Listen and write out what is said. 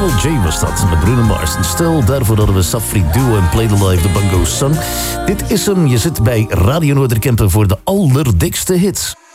Lionel J was dat, met Bruno Mars. En stel, daarvoor hadden we Safri Duo en Play the Live, de Bongo Song. Dit is hem, je zit bij Radio Noorderkempen voor de allerdikste hits.